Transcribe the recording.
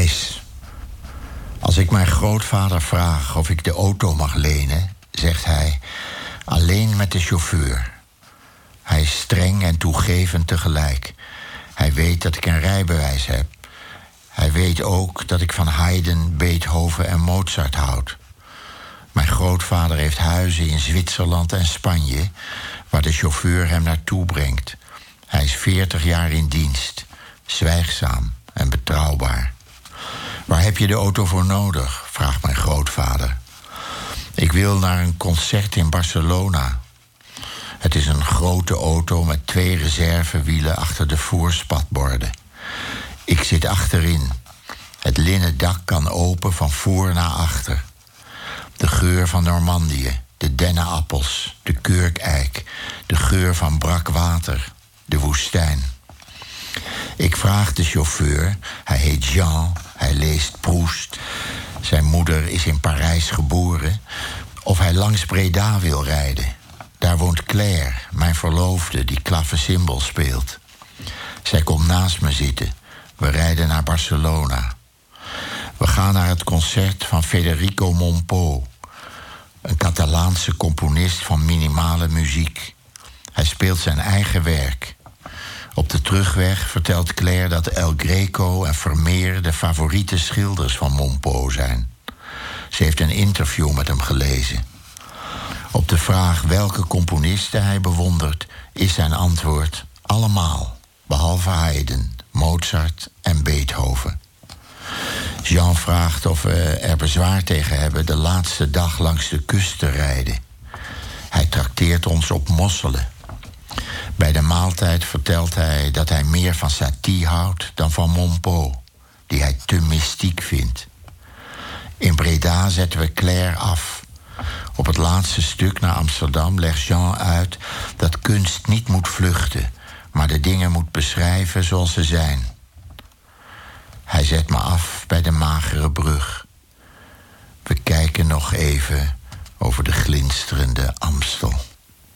Gijs. Als ik mijn grootvader vraag of ik de auto mag lenen, zegt hij: alleen met de chauffeur. Hij is streng en toegevend tegelijk. Hij weet dat ik een rijbewijs heb. Hij weet ook dat ik van Haydn, Beethoven en Mozart houd. Mijn grootvader heeft huizen in Zwitserland en Spanje, waar de chauffeur hem naartoe brengt. Hij is 40 jaar in dienst, zwijgzaam en betrouwbaar. Waar heb je de auto voor nodig? Vraagt mijn grootvader. Ik wil naar een concert in Barcelona. Het is een grote auto met 2 reservewielen achter de voorspatborden. Ik zit achterin. Het linnen dak kan open van voor naar achter. De geur van Normandië, de dennenappels, de kurkeik, de geur van brak water, de woestijn. Ik vraag de chauffeur, hij heet Jean, hij leest Proust. Zijn moeder is in Parijs geboren, of hij langs Breda wil rijden. Daar woont Claire, mijn verloofde, die klavecimbal speelt. Zij komt naast me zitten. We rijden naar Barcelona. We gaan naar het concert van Federico Mompou, een Catalaanse componist van minimale muziek. Hij speelt zijn eigen werk. Op de terugweg vertelt Claire dat El Greco en Vermeer de favoriete schilders van Mompou zijn. Ze heeft een interview met hem gelezen. Op de vraag welke componisten hij bewondert, is zijn antwoord: allemaal, behalve Haydn, Mozart en Beethoven. Jean vraagt of we er bezwaar tegen hebben de laatste dag langs de kust te rijden. Hij trakteert ons op mosselen. Bij de maaltijd vertelt hij dat hij meer van Satie houdt dan van Mompou, die hij te mystiek vindt. In Breda zetten we Claire af. Op het laatste stuk naar Amsterdam legt Jean uit dat kunst niet moet vluchten, maar de dingen moet beschrijven zoals ze zijn. Hij zet me af bij de magere brug. We kijken nog even over de glinsterende Amstel.